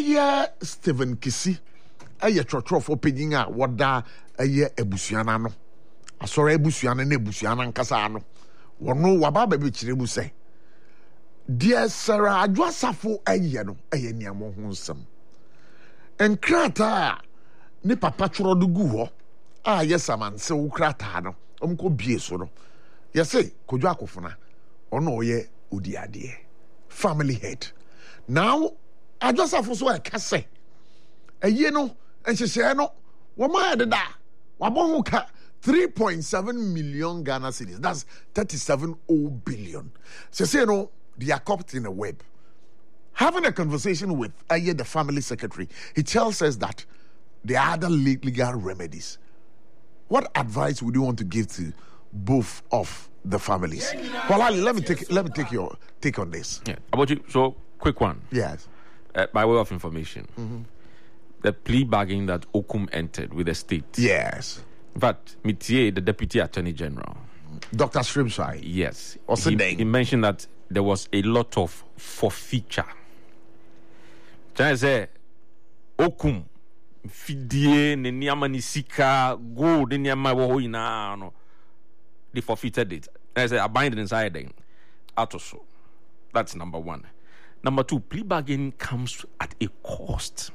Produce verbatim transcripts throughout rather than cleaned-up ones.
Aye Stephen Kisi aye trotro paging a wada aye ebusuana no asore ebusuana na ebusuana nkasa no wono waba ba be kirebu say dear Sarah Adwasafo aye no aye niamo ho nsem enkrata ni papa tworo do gu ho a yes amanse wo krata no omko bie so no yese kodwo akofona ono ye odi ade family head now Adwasafo so e kase aye no enhyehyɛ no wo ma de da wabɔ ho ka three point seven million Ghana cedis, that's thirty-seven billion. So say no they are caught in a web. Having a conversation with aye the family secretary, he tells us that there are other legal remedies. What advice would you want to give to both of the families? Well, Ali, let me take let me take your take on this. Yeah, about you. So quick one. Yes. Uh, by way of information, mm-hmm. the plea bargain that Okum entered with the state. Yes. In fact, Mitier, the Deputy Attorney General, Doctor Shrimshai. Yes. What's he, the name? He mentioned that there was a lot of forfeiture. Can say Okum fidie ne niama ni sika gold ne niama wo ho ina no they forfeited it. I say abandoned inside them. Atoso. That's number one. Number two, plea bargaining comes at a cost.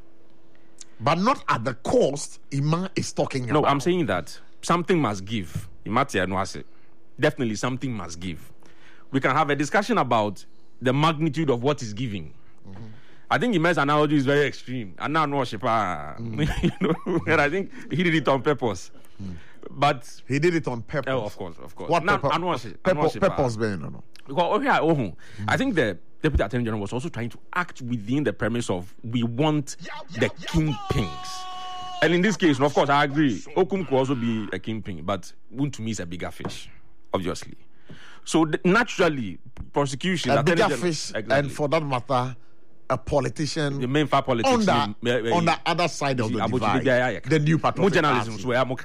But not at the cost Ima is talking no, about. No, I'm saying that something must give. Definitely something must give. We can have a discussion about the magnitude of what is giving. Mm-hmm. I think Ime's analogy is very extreme. And now, no, mm. you know, and I think he did it on purpose. Mm. But he did it on purpose. Oh, of course, of course. What now, purpose? Purpose, purpose, no, no. Because oh, yeah, oh, mm. I think the Deputy Attorney General was also trying to act within the premise of we want the kingpins. And in this case, of course, I agree. Okum could also be a kingpin, but Woon to me is a bigger fish, obviously. So the, naturally, prosecution, a bigger General, fish, exactly. And for that matter, a politician, the main five politics on the, in, uh, on the other side of the divide, the, the new patriotic journalism. So I'm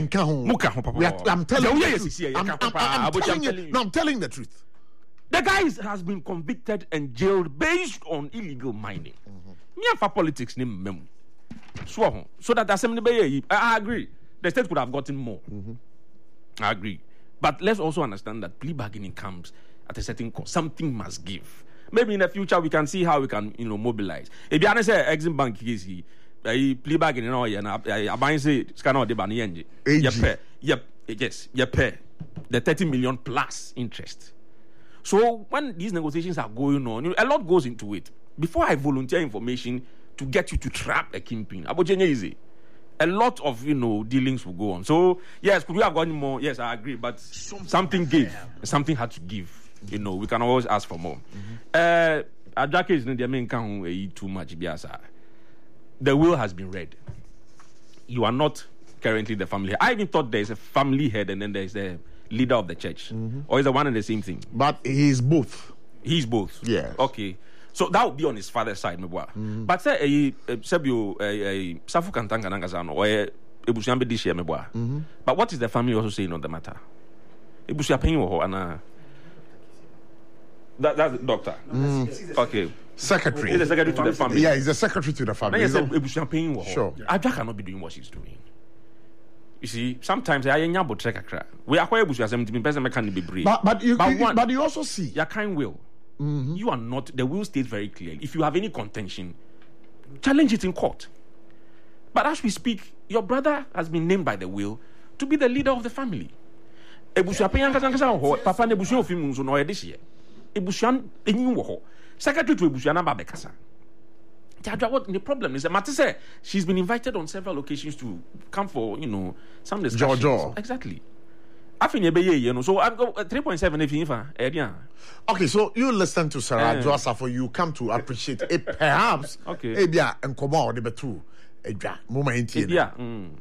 telling you, I'm, I'm, I'm telling you, no, I'm telling the truth. The guy has been convicted and jailed based on illegal mining. Me mm-hmm. for politics name memo. So, so that assembly, I agree. The state could have gotten more. Mm-hmm. I agree. But let's also understand that plea bargaining comes at a certain cost. Something must give. Maybe in the future we can see how we can, you know, mobilize. If you understand, Exim Bank is he, plea bargaining, you know, I buy say scanner the ban yenji. Yep, yep, yes, yep. The thirty million plus interest. So when these negotiations are going on, you know, a lot goes into it. Before I volunteer information to get you to trap a kingpin, easy. A lot of, you know, dealings will go on. So yes, could we have gotten more? Yes, I agree. But something gave, something had to give. You know, we can always ask for more. Uh, Ajake is not the main count too much. The will has been read. You are not currently the family head. I even thought there is a family head and then there is a leader of the church, mm-hmm. or is it one and the same thing? But he's both. He's both. Yeah. Okay. So that would be on his father's side, mm-hmm. But say a Sebio a Safu Kantanga Nangazano or a Ebusiambe Dishia Meboa. But what is the family also saying on the matter? Ebusia Penyo and that that's the doctor. Mm. Okay. Secretary. He's the secretary to the family. Yeah, he's the secretary to the family. Now, Ebusia Penyo. Sure. Aja cannot be doing what she's doing. You see, sometimes I am able to check. We are quite able to be person can be brave. But but you but, you, one, but you also see your kind will. Mm-hmm. You are not. The will states very clearly. If you have any contention, challenge it in court. But as we speak, your brother has been named by the will to be the leader of the family. Ebusia penyanga kasa ho papa ne ebusia ofim nso no ye this year. Ebusia enyin wo ho. Secretary to ebusia na ba be kasa. What the problem is that Mati said she's been invited on several occasions to come for, you know, some discussions. Jojo. Exactly. I think you know, so I've got three point seven if you okay, so you listen to Sarah uh, Adwasafo, you come to appreciate it perhaps. Okay. Ebia and come on the betu. Ebia moment here. Yeah.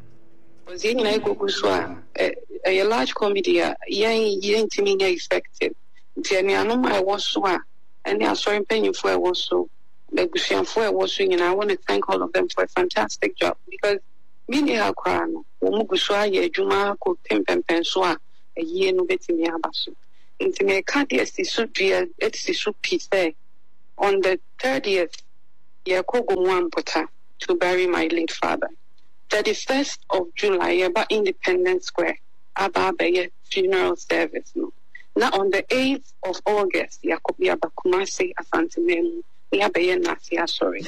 A large comedy, young young to me effective. Tianiano I was so and they are so paying for I was so like for was swinging, and I want to thank all of them for a fantastic job because many are crying. Omuguswa ye juma ko pempen penswa a year no betimi abaso. Into me can't yes so dear it's so peace on the thirtieth Yakogo to bury my late father. thirty-first of July, about Independence Square, Abba funeral service. No. Now on the eighth of August, Yakobi Abakumase Asante Memu, Yabaye Nasi sorry.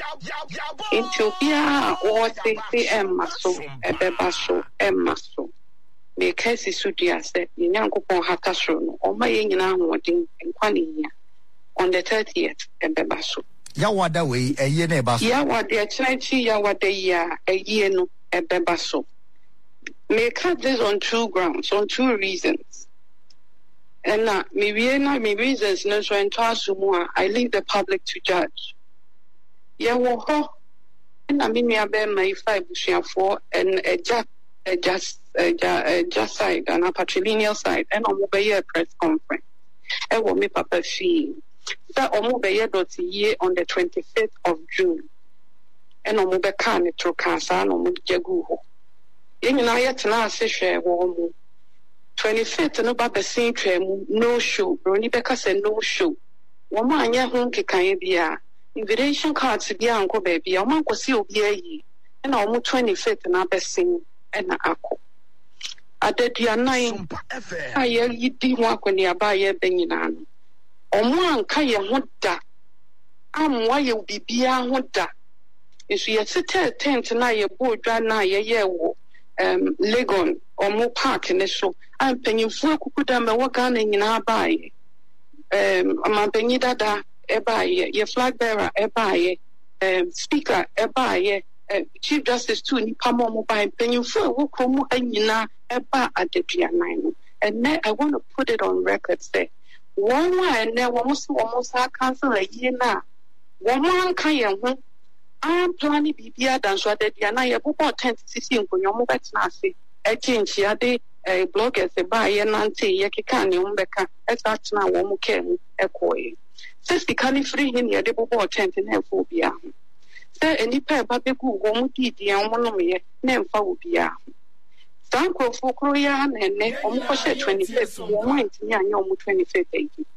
Ethiopia or say Emmaso, Ebebaso, Emmaso. Me Kasi Sudia said, Yanko Hatasro, or my Yana Wading and Quania on the thirtieth, Ebebaso. Yawada way, a yene basso. Yawada, Chinachi, Yawada ya, a yeno, Ebebaso. May cut this on two grounds, on two reasons. And now, maybe not my reasons, no, so and more. I leave the public to judge. Yawo, and I mean, me bear my five for and a just, a just, a just side, and a patrilineal side, and on mobile press conference. And what me papa fee. That on mobile dot year on the twenty-fifth of June. And on mobile can it to Casa, no Jaguho. In Yet now, say, warm. twenty-fifth, no Baba Saint no show, Brony Becca said no show. One man, ya home can be invitation cards to be uncle baby, or Uncle Seal be a ye, and almost twenty-fifth and Abba sing and Ako. I did your nine. I yell ye did walk when you buy a benginan. Or one kaya hoda. I'm why you be beer hoda. If you sit at ten tonight, your board dry now, ye ye wo. Um, Legon or more park in the show. I'm paying for Kukudam and what gun in our buy. Um, I'm a penny dada, a buy, your flag bearer, a buy, um, speaker, a buy, Chief Justice too, Nipamo by paying for Wukumu and Yina, a bar at the Pianino. And then I want to put it on record, say, one way and there was almost our council a year now. One man can I am planning B B A than so that Yana Yabu ten to sixteen for your mobile nasi. A change yade a bloggers a buy and auntie Yakikan, Yombeka, as that's now one can a coy. Says the canny free him ya debo ten to name phobia. Say any pair babiku won't eat the amonomy, name phobia. Sanko for Korean and ne almost twenty-fifth, one young twenty-fifth.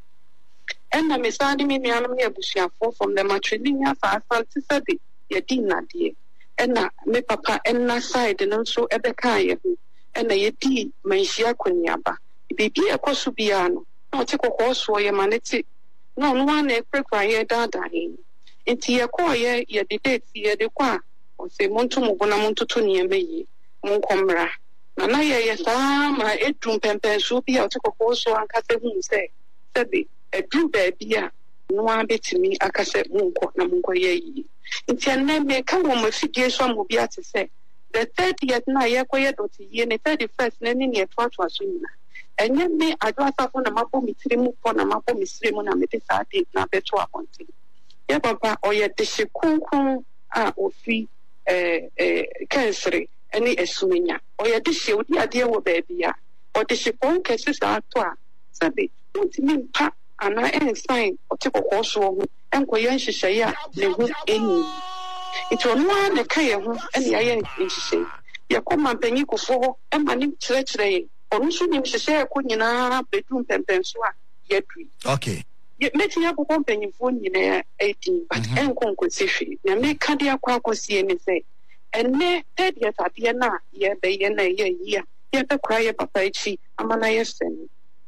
And I'm standing in the enemy of Bushia from the matrilineal side to study. Yadina dear, and na me papa and na side and also at the kaya, and a yeti, Maishia Kunyaba. Be be a cosubiano, not take a horse for your manity. No one a prequire dadaing. Into your choir, ye did see the qua, or say Montumo Bonamonto Tony me, Moncomra. Nanaya, yes, ah, my edrum pempen should be out to a horse or Cassavin say, Sabi, a blue baby. No one bit to me, I can say, Munko, Namunko ye. It's your name may come on with figures some will be at to say. The thirtieth night, I acquired to ye, and the thirty-first, and then ye taught was winner. And yet, me, I do have on a map of me, trim upon a map of me, slim on a metisade, not better upon thing. Yeah, papa, or yet the shikun, ah, or free, eh, eh, cancer, any essuminia, or yet this show, the idea of baby, or the shipon cases are twa. Sabi, don't mean pa. And I ain't sign or take a horse and Koyan say, they won't any. It's on one the Kayan and the iron in say. Yakoma Benico for and my name today. Or also name to say, Kunyana, bedroom pempensua, yet. Okay. Yet met me up one penny for in eighteen, but and conquisition. Now make cardiac quacosi and say. And ne dead yet at Diana, ye bayana ye year, yet the cry of Papachi, Amanayas.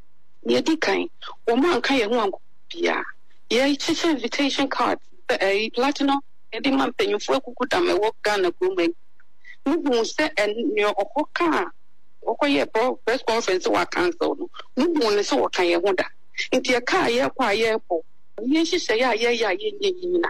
Yedi kind, or man kaya one pia. Ye teacher invitation card, a platinum, and the man paying for Kukudam, a walk gun a grooming. Who said and your Oka, Okoye press conference or council. No one is so kaya wonder. Into your car, ye quiet. Yes, you say, yeah, yeah, yeah, yeah, yeah.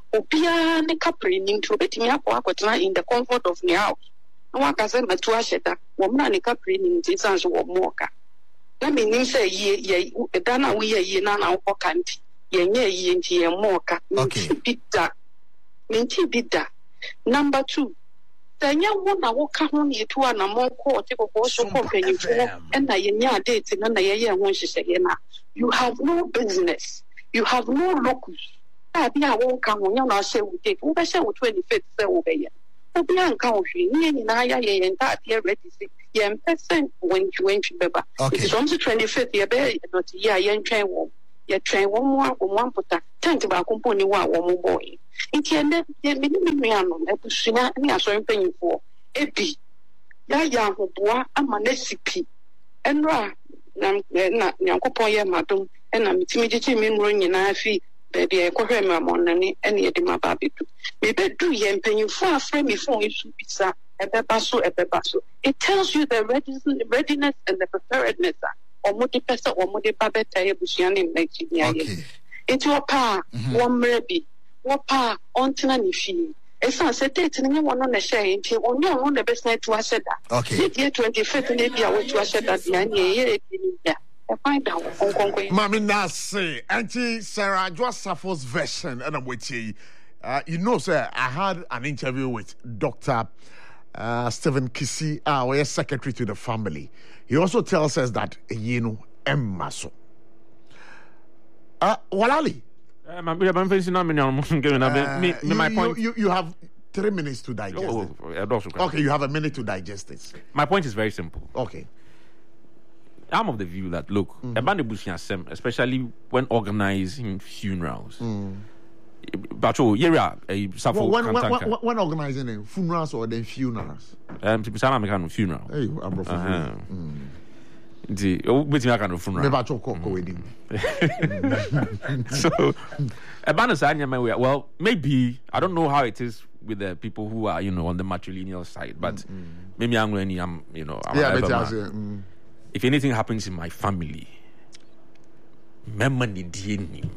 Opia, the capri, into betting up in the comfort of the house. No one can say, Matuasheta, woman, the capri in this answer or mocha. Let me say, ye, ye, Dana, we are ye now, or can't ye, ye, ye, mocha, minty bidda. Minty bidda. Number two, the young one, I walk home you two and a more court, take a horse or company for, and I ya dates in another year when she say, you have no business, you have no locus. I be I won't come on your say we take over say twenty-fifth, so obey. Obian country, near in Aya, and that year ready. Yen percent when you went to Beba. It is on the twenty-fifth year, but yeah, yen train womb. ye train one more one puta tent ba kumpo ni wa wo mo boy nti ene ye me ni me anu ebusua ni aso mpanyimfo ebi ya ya hoboa ama na sipi enra na na nyankopon ye madom ena mitimi gichi me nro nyina afi baby e ko hwe me amonane ene ye de mababedu me bedu ye mpanyimfo afre me phone isu bisa ebeba so ebeba so it tells you the readiness and the preparedness omo de pesa omo de babeta ebusua ne Nigeria ye enti opa wo mrebi wo pa ontina ni fi esa se date ni wono na share enti onyo ono na best to aseda okay the twenty-fifth na bia wo to aseda bia na ye ya e find out onkonko Mami na say anti Sarah Joseph's version and I'm with you. Uh, you know, sir, I had an interview with Doctor Uh, Stephen Kisi, our uh, secretary to the family. He also tells us that you know Emmaso. Uh, Walali. Uh, my, my, me, me, my you, point. You, you, you have three minutes to digest Oh, it. oh, Okay, you have a minute to digest it. My point is very simple. Okay. I'm of the view that look, mm-hmm. especially when organizing funerals. Mm. But oh, yeah, a well, when, when, when, when organizing a funerals or then funerals? Um, some American funeral. Hey, I'm a funeral. The oh, but I kind of funeral. Never talk about wedding. So, a banner well, maybe I don't know how it is with the people who are you know on the matrilineal side, but mm-hmm. maybe I'm going I'm you know I'm yeah, but mm. if anything happens in my family, memory D N A.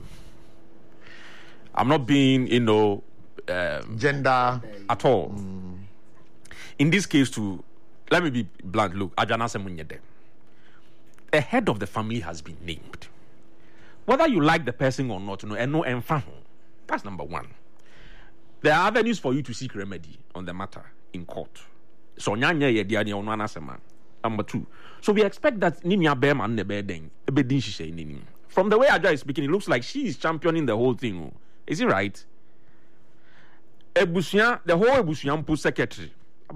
I'm not being, you know, um, gender at all. Mm. In this case, too, let me be blunt. Look, Ajana Semunyede, a head of the family has been named. Whether you like the person or not, you know, and no enfant, that's number one. There are avenues for you to seek remedy on the matter in court. So, nyanya ye dia nya onwana sema. Number two. So we expect that Nimia Bearman nebe den ebedin shishe nini. From the way Aja is speaking, it looks like she is championing the whole thing. Is it right? Ebusian, the whole Ebusian Mpu secretary,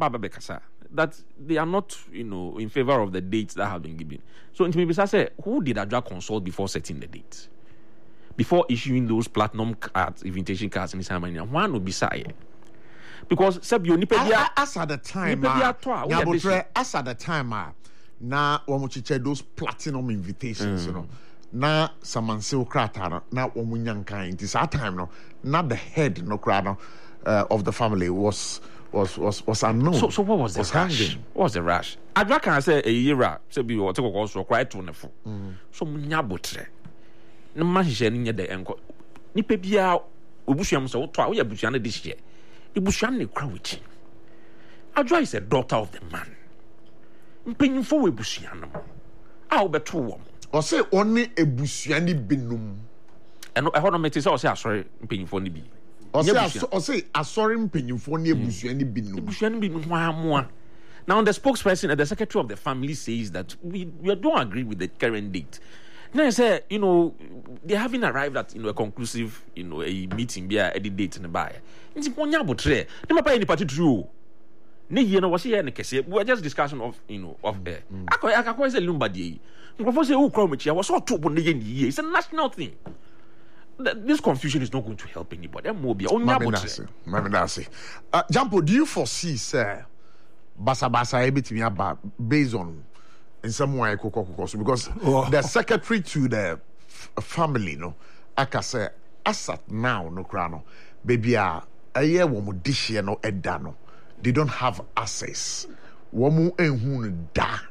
that they are not, you know, in favor of the dates that have been given. So, Intimibisa said, who did Aja consult before setting the date? Before issuing those platinum cards, invitation cards in his hand, one would be say. Because Sebio Nipedia, as at the time, Nipedia, as at the time, now, when we those platinum invitations, mm. you know. Na samanse krata na omunyankan it is that time no not the head no krata uh, of the family was was was was unknown. So so what was the was rush? hanging. What was the rush? Adra can say a year say be what go so cry to ne fo. So munya botre. Na ma hye ne de enko. Nipa bia obusuam so to a wo ya busuam de hye. Ibusuam ne kra wichi. Adra is a daughter of the man. Mpanyimfo we busuam no. A wo beto wo. Or say only a busuani binum. And I want to make this also sorry, paying for the Or say, or say, a sorry, paying for near busuani binum. Busuani binum. Now, the spokesperson and the secretary of the family says that we, we don't agree with the current date. Now, I say, you know, they haven't arrived at you know a conclusive, you know, a meeting via a date in the buyer. It's one year, but they might pay any party true. Ne you know was here and we were just discussion of you know of air. I can quite say Lumbadi. It's a national thing. This confusion is not going to help anybody. Uh, Jampo, do you foresee, sir, Basa Basa everything about based on in some way because oh. the secretary to the f- family, no, I can say, asat now, no crano, baby, a year woman dish no edano. They don't have access. Womu enhun da.